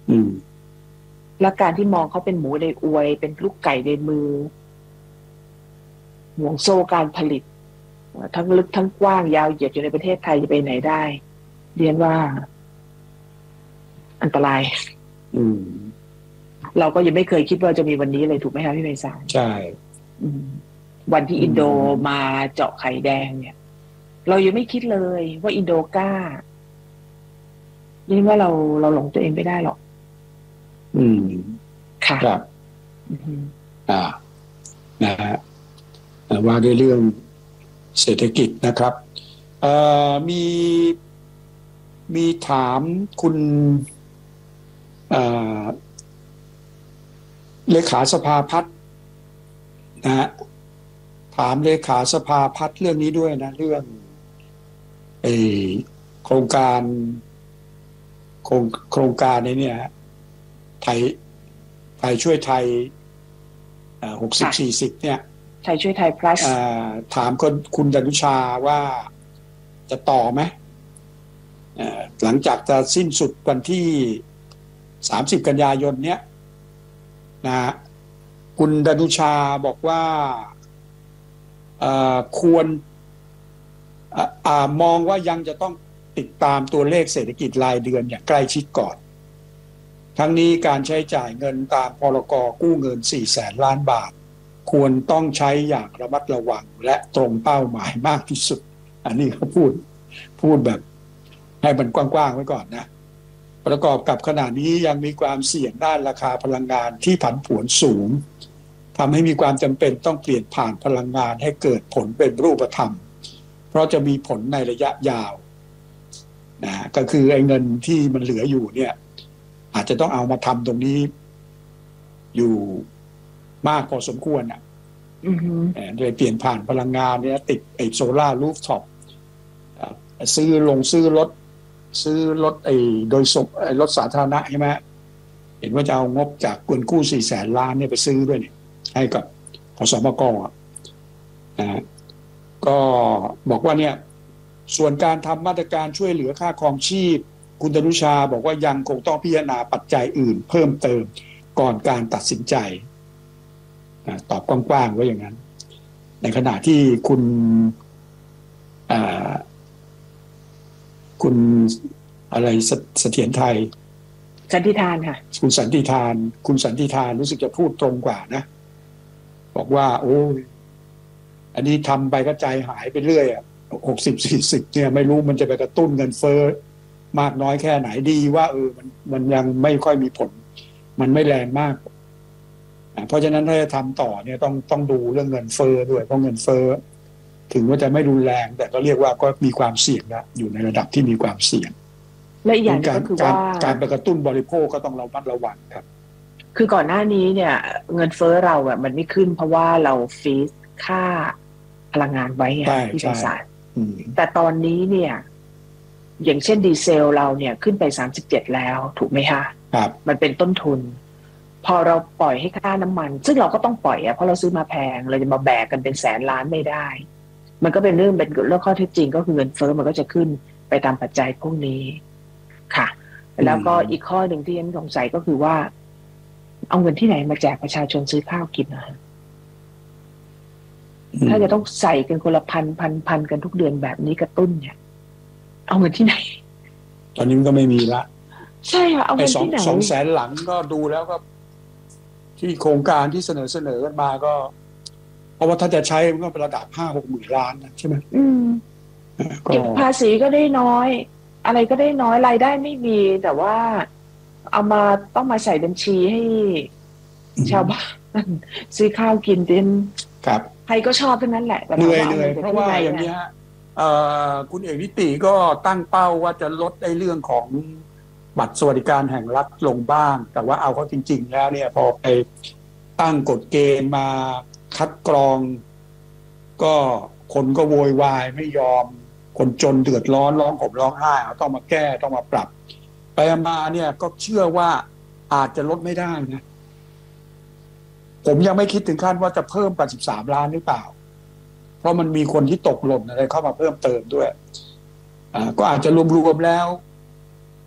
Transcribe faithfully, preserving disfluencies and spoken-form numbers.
อืมและการที่มองเขาเป็นหมูในอวยเป็นลูกไก่ในมือห่วงโซ่การผลิตทั้งลึกทั้งกว้างยาวเหยียดอยู่ในประเทศไทยจะไปไหนได้เรียนว่าอันตรายอืมเราก็ยังไม่เคยคิดว่าจะมีวันนี้เลยถูกไหมคะพี่ไพศาลใช่อืมวันที่อือินโดมมาเจาะไข่แดงเนี่ยเรายังไม่คิดเลยว่าอินโดกล้าเรียนว่าเราเราหลงตัวเองไม่ได้หรอกอืมค่ะครับอืมอ่านะฮะว่าด้วยเรื่องเศรษฐกิจนะครับเอ่อมีมีถามคุณเอ่อเลขาสภาพัฒน์นะฮะถามเลขาสภาพัฒน์เรื่องนี้ด้วยนะเรื่องไอโครงการโครงโครงการในเนี่ยไทยไทยช่วยไทยหกสิบค่ะสี่สิบเนี่ยไทยช่วยไทย plus ถามคนคุณดนุชาว่าจะต่อไหมหลังจากจะสิ้นสุดวันที่สามสิบกันยายนเนี้ยนะคุณดนุชาบอกว่าควรอมองว่ายังจะต้องติดตามตัวเลขเศรษฐกิจรายเดือนอย่างใกล้ชิดก่อนทั้งนี้การใช้จ่ายเงินตามพรกกู้เงินสี่แสนล้านบาทควรต้องใช้อย่างระมัดระวังและตรงเป้าหมายมากที่สุดอันนี้เขาพูดพูดแบบให้มันกว้างๆไว้ก่อนนะประกอบกับขณะนี้ยังมีความเสี่ยงด้านราคาพลังงานที่ผันผวนสูงทำให้มีความจำเป็นต้องเปลี่ยนผ่านพลังงานให้เกิดผลเป็นรูปธรรมเพราะจะมีผลในระยะยาวนะก็คือไอ้เงินที่มันเหลืออยู่เนี่ยอาจจะต้องเอามาทำตรงนี้อยู่มากพอสมควรอ่ะโดยเปลี่ยนผ่านพลังงานเนี่ยติดไอ้โซล่ารูฟท็อปซื้อลงซื้อรถซื้อรถไอ้โดยสรถสาธารณะใช่ไหมเห็นว่าจะเอางบจากเงินกู้สี่แสนล้านเนี่ยไปซื้อด้วยเนี่ยให้กับขสมกนะก็บอกว่าเนี่ยส่วนการทำมาตรการช่วยเหลือค่าครองชีพคุณดนุชาบอกว่ายังคงต้องพิจารณาปัจจัยอื่นเพิ่มเติมก่อนการตัดสินใจตอบกว้างๆไว้อย่างนั้นในขณะที่คุณคุณอะไรเสถียรไทยสันติทานค่ะคุณสันติทานคุณสันติทานรู้สึกจะพูดตรงกว่านะบอกว่าโอ้อันนี้ทำไปก็ใจหายไปเรื่อยอ่ะหกสิบสี่สิบเนี่ยไม่รู้มันจะไปกระตุ้นเงินเฟ้อมากน้อยแค่ไหนดีว่าเออมันมันยังไม่ค่อยมีผลมันไม่แรงมากเพราะฉะนั้นถ้าจะทำต่อเนี่ยต้องต้องดูเรื่องเงินเฟ้อด้วยเพราะเงินเฟ้อถึงว่าจะไม่รุนแรงแต่ก็เรียกว่าก็มีความเสี่ยงนะอยู่ในระดับที่มีความเสี่ยงและอีกอย่างก็คือว่าการไปกระตุ้นบริโภคก็ต้องระมัดระวังครับคือก่อนหน้านี้เนี่ยเงินเฟ้อเราอ่ะมันไม่ขึ้นเพราะว่าเราฟีสค่าพลังงานไว้ไงที่ไพศาลแต่ตอนนี้เนี่ยอย่างเช่นดีเซลเราเนี่ยขึ้นไปสามสิบเจ็ดแล้วถูกไหมคะครับมันเป็นต้นทุนพอเราปล่อยให้ค่าน้ำมันซึ่งเราก็ต้องปล่อยอ่ะเพราะเราซื้อมาแพงเราจะมาแบกกันเป็นแสนล้านไม่ได้มันก็เป็นเรื่องเป็นเรื่องข้อเท็จจริงก็คือเงินเฟ้อมันก็จะขึ้นไปตามปัจจัยพวกนี้ค่ะแล้วก็อีกข้อหนึ่งที่ฉันสงสัยก็คือว่าเอาเงินที่ไหนมาแจกประชาชนซื้อข้าวกินนะถ้าจะต้องใส่กันคนละพันพันพันกันทุกเดือนแบบนี้กระตุ้นเนี่ยเอาเงินที่ไหนตอนนี้มันก็ไม่มีละใช่ค่ะเอาเงินที่ไหนสองแสนหลังก็ดูแล้วก็ที่โครงการที่เสนอเสนอกันมาก็เพราะว่าถ้าจะใช้มันก็เป็นระดับห้าหกหมื่นล้านนะใช่ไหมอืมเก็บภาษีก็ได้น้อยอะไรก็ได้น้อยรายได้ไม่มีแต่ว่าเอามาต้องมาใส่บัญชีให้ชาวบ้านซื้อข้าวกินเต็มครับใครก็ชอบทั้งนั้นแหละเหนื่อยเหนื่อยเพราะว่าอย่างนี้ฮะคุณเอกนิติก็ตั้งเป้าว่าจะลดไอ้เรื่องของบัตรสวัสดิการแห่งรัฐลงบ้างแต่ว่าเอาเข้าจริงๆแล้วเนี่ยพอไปตั้งกฎเกณฑ์มาคัดกรองก็คนก็โวยวายไม่ยอมคนจนเดือดร้อนร้องห่มร้องไห้ต้องมาแก้ต้องมาปรับไปมาเนี่ยก็เชื่อว่าอาจจะลดไม่ได้นะผมยังไม่คิดถึงขั้นว่าจะเพิ่มกับสิบสามล้านหรือเปล่าเพราะมันมีคนที่ตกหล่นอะไรเข้ามาเพิ่มเติมด้วยอ่าก็อาจจะรวมๆแล้ว